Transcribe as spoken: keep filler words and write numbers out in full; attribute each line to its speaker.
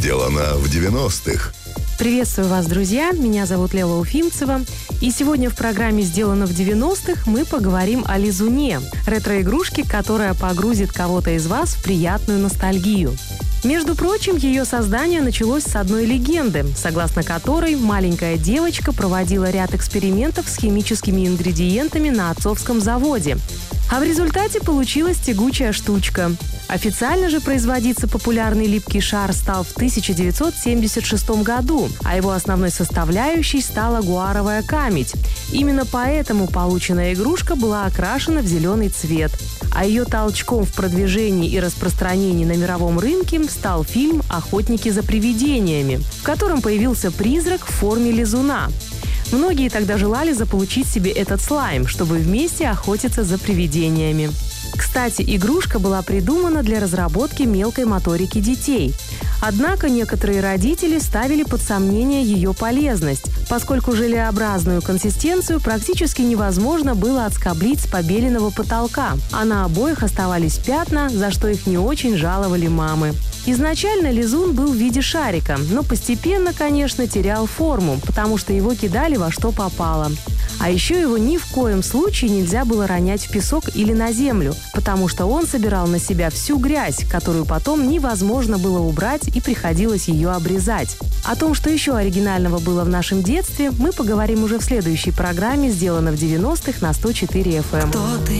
Speaker 1: Сделано в девяностых.
Speaker 2: Приветствую вас, друзья! Меня зовут Лела Уфимцева. И сегодня в программе «Сделано в девяностых» мы поговорим о лизуне – ретро-игрушке, которая погрузит кого-то из вас в приятную ностальгию. Между прочим, ее создание началось с одной легенды, согласно которой маленькая девочка проводила ряд экспериментов с химическими ингредиентами на отцовском заводе. А в результате получилась тягучая штучка. Официально же производиться популярный липкий шар стал в тысяча девятьсот семьдесят шестом году, а его основной составляющей стала гуаровая камедь. Именно поэтому полученная игрушка была окрашена в зеленый цвет. А ее толчком в продвижении и распространении на мировом рынке стал фильм «Охотники за привидениями», в котором появился призрак в форме лизуна. Многие тогда желали заполучить себе этот слайм, чтобы вместе охотиться за привидениями. Кстати, игрушка была придумана для разработки мелкой моторики детей. Однако некоторые родители ставили под сомнение ее полезность, поскольку желеобразную консистенцию практически невозможно было отскоблить с побеленного потолка, а на обоях оставались пятна, за что их не очень жаловали мамы. Изначально лизун был в виде шарика, но постепенно, конечно, терял форму, потому что его кидали во что попало. А еще его ни в коем случае нельзя было ронять в песок или на землю, потому что он собирал на себя всю грязь, которую потом невозможно было убрать и приходилось ее обрезать. О том, что еще оригинального было в нашем детстве, мы поговорим уже в следующей программе «Сделано в девяностых» на сто четыре эф эм.
Speaker 3: Кто ты?